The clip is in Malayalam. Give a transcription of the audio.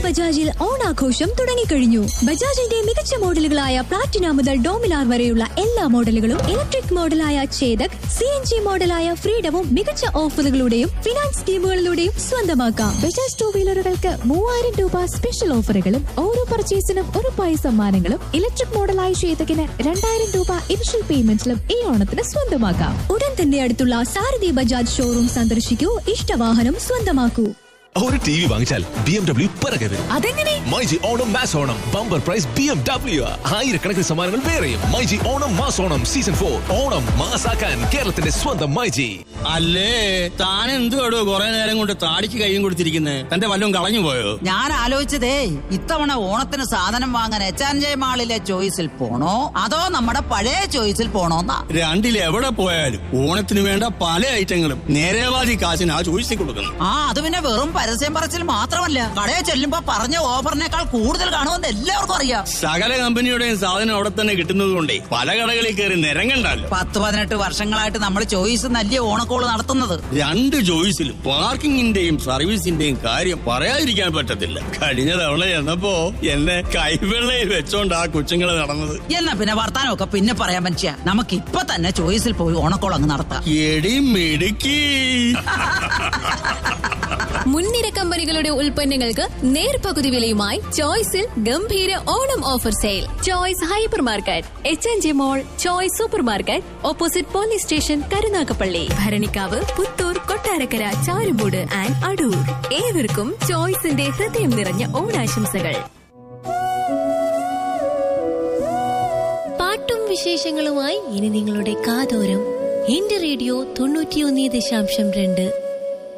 ബജാജിൽ ഓണാഘോഷം തുടങ്ങിക്കഴിഞ്ഞു. ബജാജിന്റെ മികച്ച മോഡലുകളായ പ്ലാറ്റിന മുതൽ ഡോമിനാർ വരെയുള്ള എല്ലാ മോഡലുകളും, ഇലക്ട്രിക് മോഡലായ ചേതക്, CNG മോഡലായ ഫ്രീഡവും മികച്ച ഓഫറുകളുടെയും ഫിനാൻസ് സ്കീമുകളിലൂടെയും സ്വന്തമാക്കാം. ബജാജ് 2 വീലറുകൾക്ക് 3000 രൂപ സ്പെഷ്യൽ ഓഫറുകളും ഓരോ പർച്ചേസിനും ഉറപ്പായ സമ്മാനങ്ങളും. ഇലക്ട്രിക് മോഡലായ ചേതകിന് 2000 രൂപ ഇനിഷ്യൽ പേയ്മെന്റിലും ഈ ഓണത്തിന് സ്വന്തമാക്കാം. ഉടൻ തന്നെ അടുത്തുള്ള സാരഥി ബജാജ് ഷോറൂം സന്ദർശിക്കൂ. ഇഷ്ടവാഹനം സ്വന്തമാക്കൂ. ഒരു TV വാങ്ങിച്ചാൽ BMW പിറകെ വരും. അതെങ്ങനെ? MyG Onam mass Onam bumper prize BMW. ആയിരക്കണക്കിന് സമ്മാനങ്ങൾ വേറെയും. മൈജി ഓണം മാസ് ഓണം സീസൺ 4 ഓണം മാസാക്കാൻ കേരളത്തിന്റെ സ്വന്തം മൈജി. അല്ലേ താൻ എന്തുവാടോ കുറെ നേരം കൊണ്ട് താടിക്ക് കൈയും കൊടുത്തിരിക്കുന്നേ? തന്റെ വല്ലതും കളഞ്ഞു പോയോ? ഞാൻ ആലോചിച്ചതേ, ഇത്തവണ ഓണത്തിന് സാധനം വാങ്ങാൻ H&J മാളിലെ ചോയ്സിൽ പോണോ അതോ നമ്മുടെ പഴയ ചോയ്സിൽ പോണോന്നാ. രണ്ടിലെവിടെ പോയാലും ഓണത്തിന് വേണ്ട പല ഐറ്റങ്ങളും നേരേവാദി കാശിന് ആ ചോയ്സിൽ കൊടുക്കുന്നു. അത് പിന്നെ വെറും പരസ്യം പറച്ചിൽ മാത്രമല്ല, കടയിൽ ചെല്ലുമ്പോ പറഞ്ഞ ഓഫറിനേക്കാൾ കൂടുതൽ കാണുമെന്ന് എല്ലാവർക്കും അറിയാം. സകല കമ്പനിയുടെയും സാധനം അവിടെ തന്നെ കിട്ടുന്നത് കൊണ്ടേ പല കടകളിൽ കയറി നിരങ്ങണ്ടല്ലോ. 10-18 വർഷങ്ങളായിട്ട് നമ്മൾ ചോയ്സ് നല്ല ഓണക്കോള് നടത്തുന്നത്. രണ്ട് ചോയ്സിലും പാർക്കിങ്ങിന്റെയും സർവീസിന്റെയും കാര്യം പറയാതിരിക്കാൻ പറ്റത്തില്ല. കഴിഞ്ഞ തവണ എന്നപ്പോ എന്നെ കൈവെള്ളയിൽ വെച്ചോണ്ട് ആ കൊച്ചുങ്ങളെ നടന്നത്. എന്നാ പിന്നെ വർത്താനമൊക്കെ പിന്നെ പറയാൻ മനുഷ്യ, നമുക്ക് ഇപ്പൊ തന്നെ ചോയ്സിൽ പോയി ഓണക്കോൾ അങ്ങ് നടത്താം. എടി മിടുക്കി. മുൻനിര കമ്പനികളുടെ ഉൽപ്പന്നങ്ങൾക്ക് നേർപകുതി വിലയുമായി ചോയ്സിൽ ഗംഭീര Onam offer sale. Choice hyper market, H&J mall, choice super market, opposite police station, Karunagappally, Bharanikkavu, Puthur, Kottarakkara, Charummood and Adoor. ഏവർക്കും ചോയ്സിന്റെ ഹൃദയം നിറഞ്ഞ ഓണാശംസകൾ. പാട്ടും വിശേഷങ്ങളുമായി ഇനി നിങ്ങളുടെ കാതോരം എന്റെ റേഡിയോ 91.2